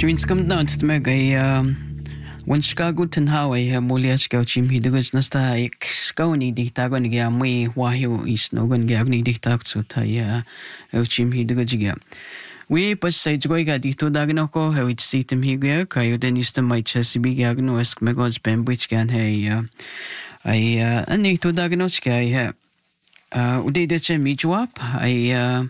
Dwyinsgam nad meg ay wan Chicago tanhaw ay mulias gaw chim hidugas nasta ay skawni diktagon gya mui wahyo isnogon gya agni diktak tay chim hidugas gya. We pas say joy ga dito dagno ko hawit sitem higya kayo denista may chesibi gagno esk megos bembwich gan hey ay ani to dagno chka ay uday deche mijwap ay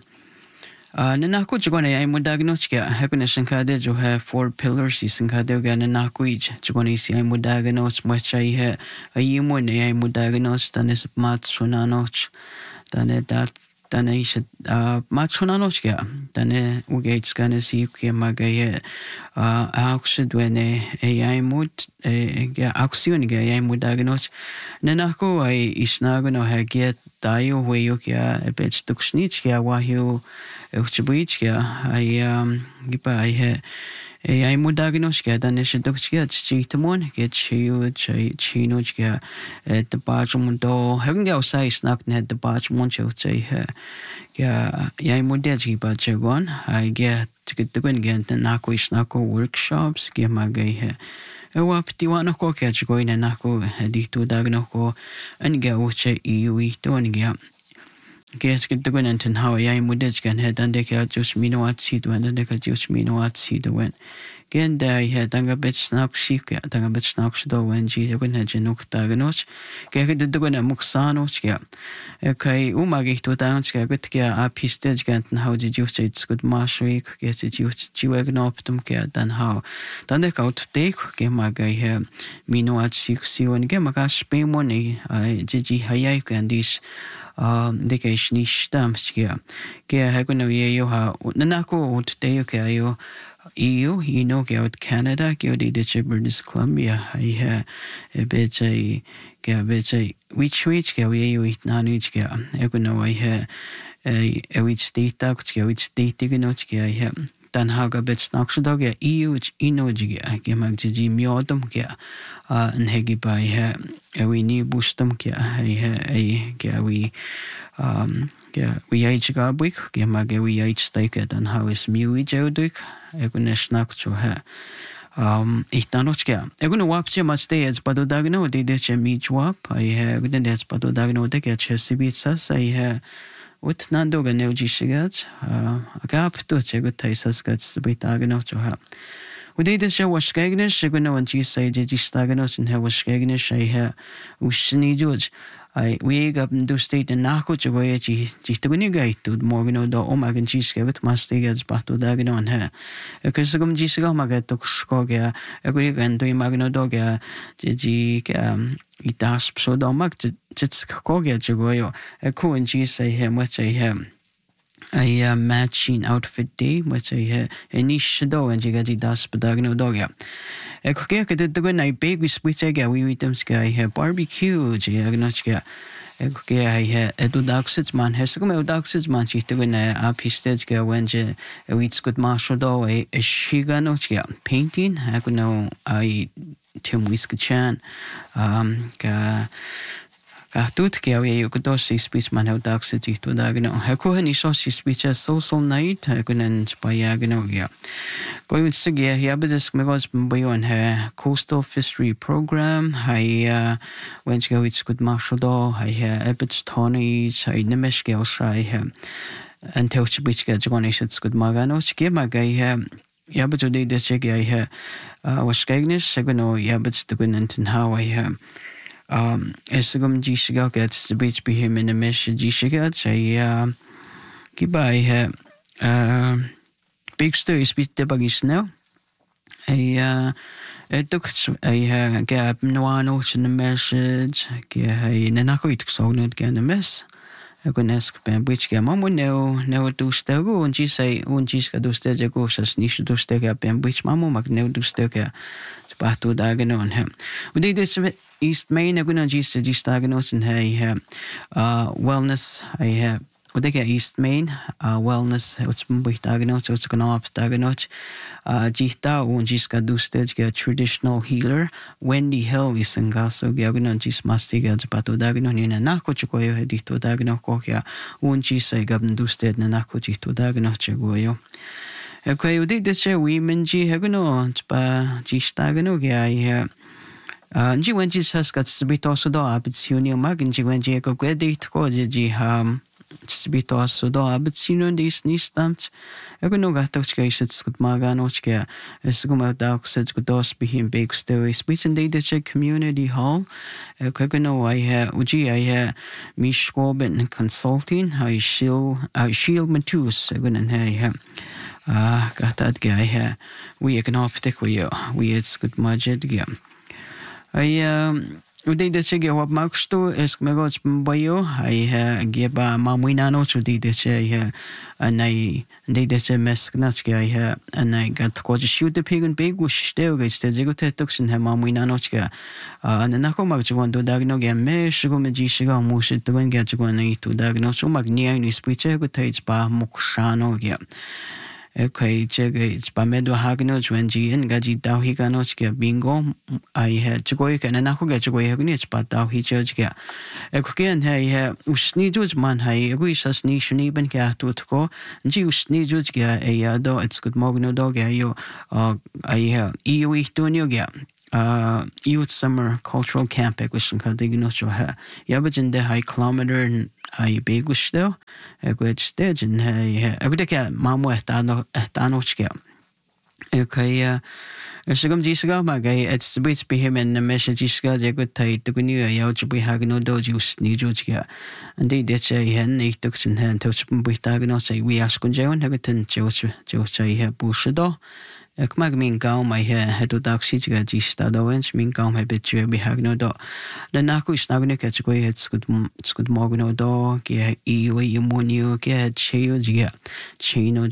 nanako chugone ay mudagno chka hakuna shankade jo hai four pillars isankade ga nanako ij chugone si ay mudagno chmacha ay ayimo ne ay mudagno stanes mat sunanoch tane dat tane is mat sunanoch ga tane ugates gane si ke magaye auxidwene ay mud ga auxion ga ay mudagno nanako ay isnagono haget tayo huyo kya ebech tukšnich kya wahyo uchbuichka ay gipa ay mudagnochka danesh dokchka chitomon get chiu chinochka the bajmundo hangya usai snak net the bajmon chei ya ay mudechki bachagon ay get tikitwen gen nako isnako workshops ge magay waptiwano ko kya chgoina nako dito dagnoko anga uche iuito anga Guess get the gun and how I am with this can head and they can just me no at seed when they can just me no at seed when. Again, there I had a bit snack sheep, a bit snacks do when she went at Genok Daganos. Get the gun and Muxanos. Okay, Umagi to dance, get a piece and how did you say it's good marshweek? Guess it used to agnoptum cat than how. Then they go to take game my guy here. Me no at 6 you and game a gas pay money. I Gigi Hayek and this. Dikaish stamskia. Kia Haguno Yeo ha Nanako ut Deokayo EU, you know, out Canada, Giodi de British Columbia. I have a bit a which go you eat Nanuchka. Eguno I have a which state ducks, which state dignochka I have. Dan haga bet snaksdoga EU inojiga gemagji miodum kya and hegi by we ni bustum kya we age gabwik gemage we age stake dan how is miwi jodik egunesh nakcho ha ich danochka eguno wapche maste as badodagno de mijwap I have then as badodagno de chesibitsas I have Ut nandoga neujishigats, a gap to chegotaisas gats with aganocha. We did the show was skagnish, Shiguno and Gisay Staganos and Hell was skagnish, I hear Ushini George. I we got do state and Nako Joyachi, Gituniga to Morgano do Omagan Giska with Mastigas Bato Dagano and her. A Kisagum Gisagamaga took Skoga, a Greek and doing Magno Doga, Itas pseudomak jits kogia jugoyo a ko and say him which I have a matching outfit day which I have a niche do and jigaji das pedagno doga. A kogia did the good night big with which I get we eat them sky have barbecue jiagnochka. A kogia I had a dudaxits man has to come out duxits man she to win a pistage when je a wheats good marshal do a shiganochka painting I could know I Tim Whiskachan, tut ke you could see speech man how dark city to dagno. Hakuhan is also speech as social night, Hakunan by Agnogia. Going with Sigia, he abides megos on her coastal fishery program. I went to go with good marshal do, I hear Ebbets Tony's, I Nemesh Gelsai, and tell which gets one is it's good Maganoch, give my guy here. Ja, but today this check I have was skagnish, Seguno, yeah, but the good and how I have. Esagum Gishiga gets the beach be him in the mesh Gishiga, I keep I have big story speech the buggies now. I took a gap no notes in the message, I Nanako it so not get a mess. I can ask which game I no do stego and she say when she's got to stay goes as niche to stay up and which mamma mag no do stay to bat to dagon on him. We did this East Main, I'm gonna just dagonos and I wellness I have. Would they get East Main, wellness, it's with dagonos, it's gonna up dagonos. Jita un jiska dustage get traditional healer. Wendy Hill is in gaso gagnon jis mastiga pato dagnon in a nako chukoyo hedito dagno kokia un jisa gabn dusted na nako jito dagno chegoyo. Okay, udi dece women ji haguno ba jistagano gya nji wenji saskat sbito sudo abitsuni mag nji wenji ko gwedi tko ji sbito sudo abitsuni dis nistamt haguno gatok gya sit skut magano gya sguma dak sit dos bihim big story speech and dece community hall haguno uji mishkoben consulting shield matus hagunan gatad gya we economic we it's good budget gya Udi dece gya wap maksto es megots bayo geba mamuinano udi dece anai dece mesknach gya anai gat ko shoot the pig and big wish steo gets the jigote toxin mamuinano gya anako magjuan do dagno gya me shigo meji shiga mushit dogan gya juan itu dagno so magnia ni speech go tage ba mukshano gya Okay, it's by Medo Hagnos when G and Gaji Dao Higanos get bingo. I had to go and Anako get away Hagnich, but Dao he judge get. A cookie hey, Usnidus man, I wish us nation even get to go. G Usnidus get a yado, it's good Mogno dog, I EU Donio get. Youth summer cultural camp question kadignocho ha yabajen de high kilometer and I begush though a good stage and hey I would get mamu etanochke okay Shigam Jisga Magay at Spitz be him and the message Jisga de good tight to Gunu Yauchi Hagno dojus Nijujga and they did say hen eight ducks in hand touch with Dagno say we ask Kunjawan Hagaton Josai have Bushado. Mag min gaum my heterodoxy gista dowens min gaum habitua behagno do. The naku is nagno catch go it's good mogno do, get imunio, get cheo gia, chino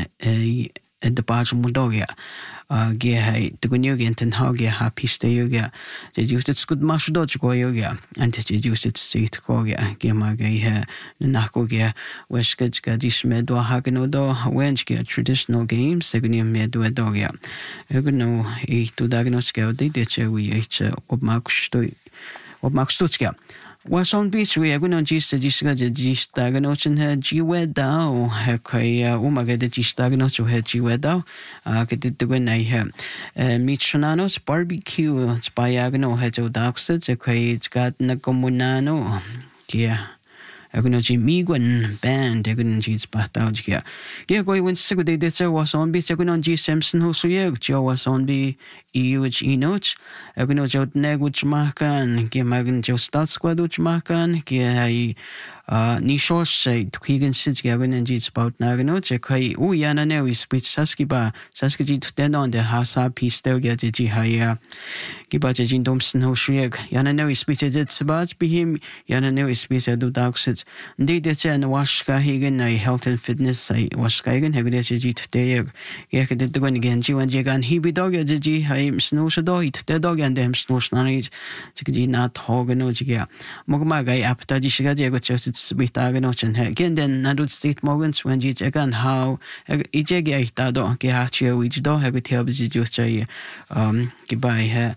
at the barge mudogia. Get the good yoga and how get happy stay yoga. They used it good mash dodge go yoga, and they used it say to go get magay hair, the nako get weskets gadis medo hagno do, wench get traditional games, segunium medo dogia. I don't know, to diagnose scale, they did we ate of Max Stutzka. Was on beach we are going to gist diagnosis had Gwedao, Hakai, Umaga the diagnosis had Gwedao, get the when I have Michonanos barbecue, Spyagno had Odaxed, it's got Nacomunano, yeah. Agunoji Miguan band, Agunji Spataugia. Yagoi when Sigurd Ditzer was on beach, Agunoji Simpson, who Suyag, Joe was on be EUH Enoch, Agunojo Neguch Makan, Gemagan Joe Statsquaduch Makan, Gia Nishos say to Keegan Sits Gavin and Jits about Nagano, Jakai, Uyana Nevis, which Saskiba, Saskiji to den on the Hasa piece there get the Jihaya. Gibajin Domson who Shrek, Yana Nevis speeches it's about be him, Yana Nevis speech I do dogs. Indeed, that's an Washka Hagen, I health and fitness, I was Skagan, have it today. Yak did the one again, G and Jagan, he be dog at the G, I am snows a dog, the dog and them snows knowledge, Jiggy not Hogan or Jiga. Mogmagai, Aptaji Shigaja, just with Aganoch and again, then Nadut State Morgans when Jijagan, how Ijega Tado, Gahachio, which do have it help you goodbye her.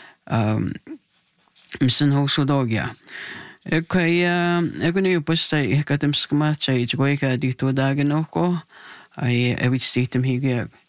Mson Hosodogia. Okay, Egony Busta, Katam Skamacha, Joika, Dito Daganoko. I would state him here.